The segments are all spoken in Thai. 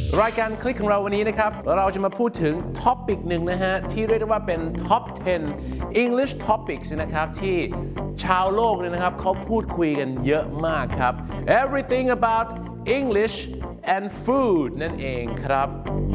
รายการคลิกของเราวันนี้นะครับเราจะมาพูดถึงท็อปิกหนึ่งนะฮะที่เรียกได้ว่าเป็น Top 10 English Topics นะครับที่ชาวโลกเนี่ยนะครับเขาพูดคุยกันเยอะมากครับ Everything about English and food นั่นเองครับ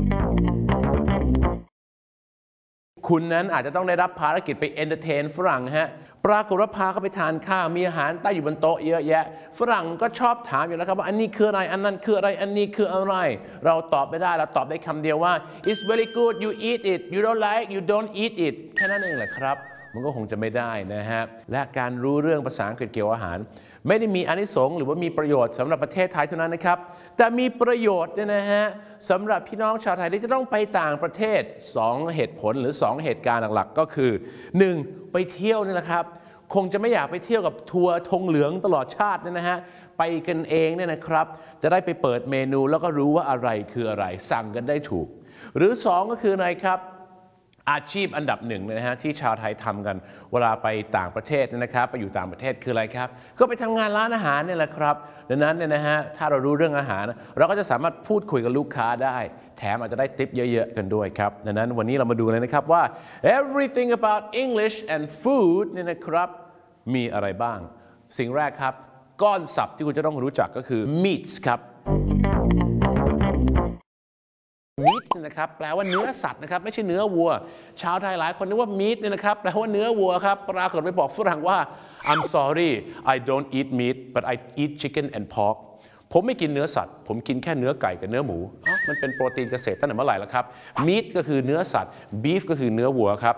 คุณนั้นอาจจะต้องได้รับภารกิจไปเอนเตอร์เทนฝรั่งฮะปรากฏว่าพาเขาไปทานข้าวมีอาหารตั้งอยู่บนโต๊ะเยอะแยะฝรั่งก็ชอบถามอยู่แล้วครับว่าอันนี้คืออะไรอันนั้นคืออะไรอันนี้คืออะไรเราตอบไม่ได้เราตอบได้คำเดียวว่า it's very good you eat it you don't like you don't eat it แค่นั้นเองแหละครับมันก็คงจะไม่ได้นะฮะและการรู้เรื่องภาษาอังกฤษเกี่ยวกับอาหารไม่ได้มีอานิสงส์หรือว่ามีประโยชน์สำหรับประเทศไทยเท่านั้นนะครับแต่มีประโยชน์เนี่ยนะฮะสำหรับพี่น้องชาวไทยที่จะต้องไปต่างประเทศ2เหตุผลหรือ2เหตุการณ์หลักๆก็คือ 1. ไปเที่ยวนี่แหละครับคงจะไม่อยากไปเที่ยวกับทัวร์ธงเหลืองตลอดชาติเนี่ยนะฮะไปกันเองเนี่ยนะครับจะได้ไปเปิดเมนูแล้วก็รู้ว่าอะไรคืออะไรสั่งกันได้ถูกหรือ2ก็คืออะไรครับอาชีพอันดับหนึ่งนะฮะที่ชาวไทยทำกันเวลาไปต่างประเทศนะครับไปอยู่ต่างประเทศคืออะไรครับก็ไปทำงานร้านอาหารนี่แหละครับดังนั้นเนี่ยนะฮะถ้าเรารู้เรื่องอาหารเราก็จะสามารถพูดคุยกับลูกค้าได้แถมอาจจะได้ทิปเยอะๆกันด้วยครับดังนั้นวันนี้เรามาดูเลยนะครับว่า everything about English and food เนี่ยนะครับมีอะไรบ้างสิ่งแรกครับก้อนศัพท์ที่คุณจะต้องรู้จักก็คือ meats ครับmeat นะครับแปลว่าเนื้อสัตว์นะครับไม่ใช่เนื้อวัวชาวไทยหลายคนนึกว่า meat เนี่ยนะครับแปลว่าเนื้อวัวครับปรากฏไปบอกฝรั่งว่า I'm sorry I don't eat meat but I eat chicken and pork ผมไม่กินเนื้อสัตว์ผมกินแค่เนื้อไก่กับเนื้อหมูมันเป็นโปรตีนเกษตรตั้งแต่เมื่อไหร่แล้วครับ meat ก็คือเนื้อสัตว์ beef ก็คือเนื้อวัวครับ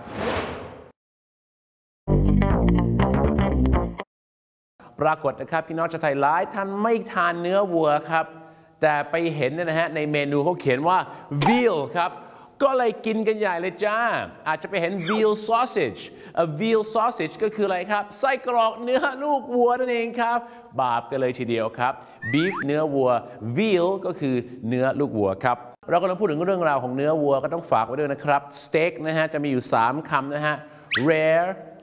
ปรากฏนะครับพี่น้องชาวไทยหลายท่านไม่ทานเนื้อวัวครับแต่ไปเห็นเนี่ยนะฮะในเมนูเขาเขียนว่า veal ครับก็เลยกินกันใหญ่เลยจ้าอาจจะไปเห็น veal sausage veal sausage ก็คืออะไรครับไส้กรอกเนื้อลูกวัวนั่นเองครับบาปกันเลยทีเดียวครับ beef เนื้อวัว veal ก็คือเนื้อลูกวัวครับเรากำลังพูดถึงเรื่องราวของเนื้อวัวก็ต้องฝากไว้ด้วยนะครับ steak นะฮะจะมีอยู่3คำนะฮะ rare